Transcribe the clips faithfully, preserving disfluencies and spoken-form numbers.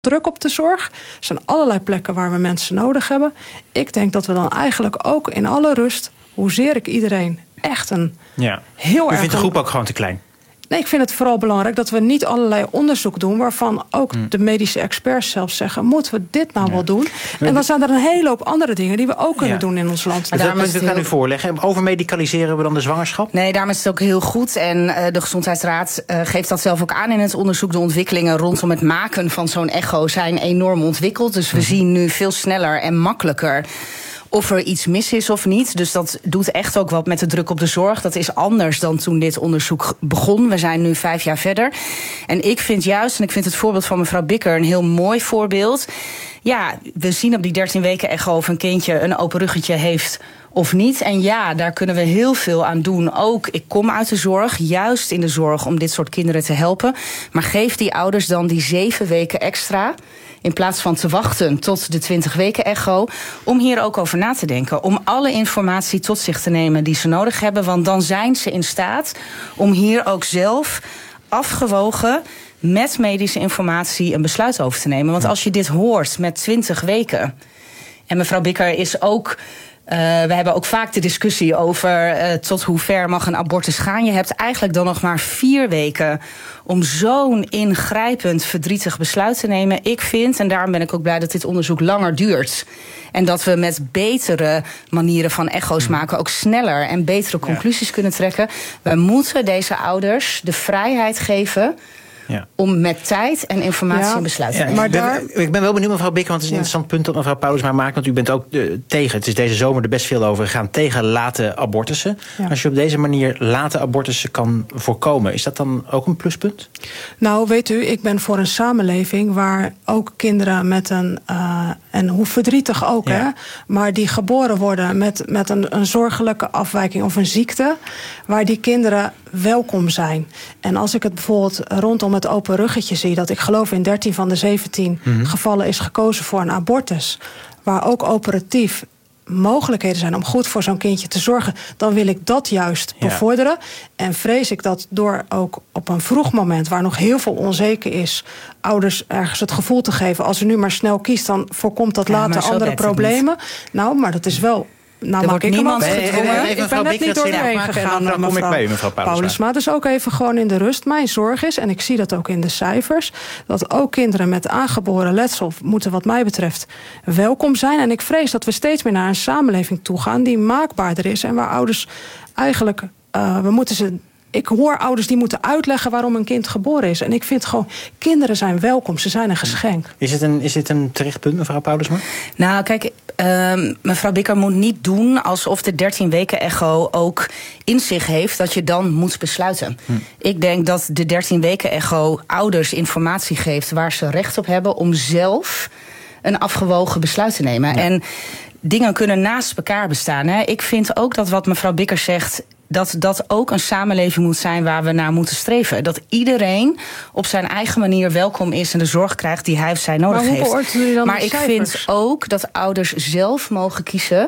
druk op de zorg. Er zijn allerlei plekken waar we mensen nodig hebben. Ik denk dat we dan eigenlijk ook in alle rust, hoezeer ik iedereen echt een ja. heel erg... U vindt de groep ook gewoon te klein? Nee, ik vind het vooral belangrijk dat we niet allerlei onderzoek doen waarvan ook hmm. de medische experts zelf zeggen, moeten we dit nou ja. wel doen? En dan zijn er een hele hoop andere dingen die we ook kunnen ja. doen in ons land. Dus dat punt ik aan u voorleggen. Overmedicaliseren we dan de zwangerschap? Nee, daarom is het ook heel goed. En uh, de Gezondheidsraad uh, geeft dat zelf ook aan in het onderzoek. De ontwikkelingen rondom het maken van zo'n echo zijn enorm ontwikkeld. Dus we hmm. zien nu veel sneller en makkelijker of er iets mis is of niet. Dus dat doet echt ook wat met de druk op de zorg. Dat is anders dan toen dit onderzoek begon. We zijn nu vijf jaar verder. En ik vind juist, en ik vind het voorbeeld van mevrouw Bikker een heel mooi voorbeeld. Ja, we zien op die dertien weken echo of een kindje een open ruggetje heeft of niet. En ja, daar kunnen we heel veel aan doen. Ook, ik kom uit de zorg, juist in de zorg om dit soort kinderen te helpen. Maar geef die ouders dan die zeven weken extra, in plaats van te wachten tot de twintig weken echo, om hier ook over na te denken. Om alle informatie tot zich te nemen die ze nodig hebben. Want dan zijn ze in staat om hier ook zelf afgewogen met medische informatie een besluit over te nemen. Want als je dit hoort met twintig weken... en mevrouw Bikker is ook... Uh, we hebben ook vaak de discussie over uh, tot hoe ver mag een abortus gaan. Je hebt eigenlijk dan nog maar vier weken om zo'n ingrijpend verdrietig besluit te nemen. Ik vind, en daarom ben ik ook blij dat dit onderzoek langer duurt, en dat we met betere manieren van echo's maken ook sneller en betere conclusies ja. kunnen trekken. We moeten deze ouders de vrijheid geven ja. om met tijd en informatie ja. een besluit te nemen. Ja, ik, ben, daar... ik ben wel benieuwd, mevrouw Bikker, want het is een ja. interessant punt dat mevrouw Paulusma maakt. Want u bent ook uh, tegen, het is deze zomer er best veel over gegaan, tegen late abortussen. Ja. Als je op deze manier late abortussen kan voorkomen, is dat dan ook een pluspunt? Nou, weet u, ik ben voor een samenleving waar ook kinderen met een, uh, en hoe verdrietig ook, ja. hè, maar die geboren worden met, met een, een zorgelijke afwijking of een ziekte, waar die kinderen welkom zijn. En als ik het bijvoorbeeld rondom het open ruggetje zie, dat ik geloof in dertien van de zeventien mm-hmm. gevallen is gekozen voor een abortus, waar ook operatief mogelijkheden zijn om goed voor zo'n kindje te zorgen, dan wil ik dat juist ja. bevorderen. En vrees ik dat door ook op een vroeg moment, waar nog heel veel onzeker is, ouders ergens het gevoel te geven, als ze nu maar snel kiest, dan voorkomt dat ja, later andere problemen. Nou, maar dat is wel... Nou, maak ik hem ook gedwongen. Ik ben net niet doorheen gegaan. Dan kom ik bij u, mevrouw Paulusma. Dus ook even gewoon in de rust. Mijn zorg is, en ik zie dat ook in de cijfers, dat ook kinderen met aangeboren letsel moeten wat mij betreft welkom zijn. En ik vrees dat we steeds meer naar een samenleving toe gaan die maakbaarder is en waar ouders eigenlijk, uh, we moeten ze... Ik hoor ouders die moeten uitleggen waarom een kind geboren is. En ik vind gewoon, kinderen zijn welkom. Ze zijn een geschenk. Is het een, is dit een terecht punt, mevrouw Paulusma? Nou, kijk, uh, mevrouw Bikker moet niet doen alsof de dertien weken echo ook in zich heeft dat je dan moet besluiten. Hm. Ik denk dat de dertien weken echo ouders informatie geeft waar ze recht op hebben om zelf een afgewogen besluit te nemen. Ja. En dingen kunnen naast elkaar bestaan. Hè. Ik vind ook dat wat mevrouw Bikker zegt, dat dat ook een samenleving moet zijn waar we naar moeten streven. Dat iedereen op zijn eigen manier welkom is en de zorg krijgt die hij of zij nodig maar heeft. Dan maar ik cijfers? vind ook dat ouders zelf mogen kiezen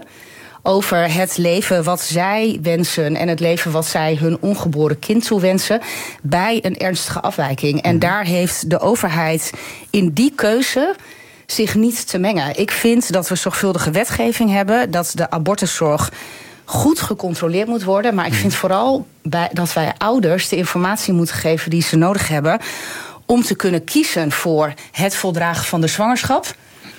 over het leven wat zij wensen en het leven wat zij hun ongeboren kind toewensen bij een ernstige afwijking. En daar heeft de overheid in die keuze zich niet te mengen. Ik vind dat we zorgvuldige wetgeving hebben, dat de abortuszorg goed gecontroleerd moet worden. Maar ik vind vooral bij, dat wij ouders de informatie moeten geven die ze nodig hebben om te kunnen kiezen voor het voldragen van de zwangerschap,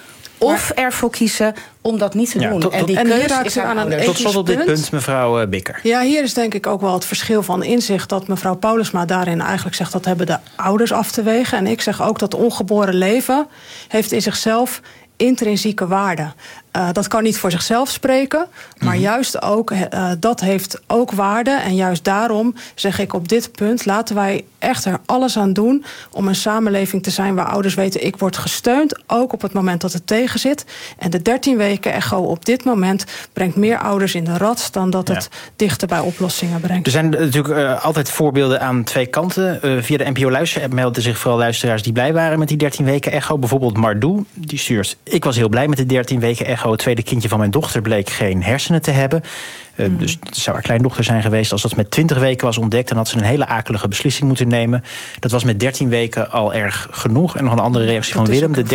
of ervoor kiezen om dat niet te doen. Ja, tot, en die en keuze is aan een Tot slot op dit punt, mevrouw Bikker. Ja, hier is denk ik ook wel het verschil van inzicht dat mevrouw Paulusma daarin eigenlijk zegt dat hebben de ouders af te wegen. En ik zeg ook dat ongeboren leven heeft in zichzelf intrinsieke waarde. Uh, dat kan niet voor zichzelf spreken, maar mm-hmm. juist ook, uh, dat heeft ook waarde. En juist daarom zeg ik op dit punt, laten wij echt er alles aan doen om een samenleving te zijn waar ouders weten, ik word gesteund, ook op het moment dat het tegen zit. En de dertien weken echo op dit moment brengt meer ouders in de rat dan dat het ja. dichter bij oplossingen brengt. Er zijn natuurlijk uh, altijd voorbeelden aan twee kanten. Uh, via de N P O Luister-app melden zich vooral luisteraars die blij waren met die dertien weken echo. Bijvoorbeeld Mardoe, die stuurt, ik was heel blij met de dertien weken echo. echo, het tweede kindje van mijn dochter, bleek geen hersenen te hebben. Uh, mm. Dus het zou haar kleindochter zijn geweest. Als dat met twintig weken was ontdekt, dan had ze een hele akelige beslissing moeten nemen. Dat was met dertien weken al erg genoeg. En nog een andere reactie van Willem. De